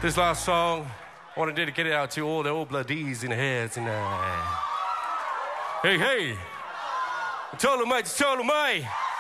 This last song, I want to dedicate it out to all the old bloodies in the heads and hey, hey. Tell them, mate, tell them, mate.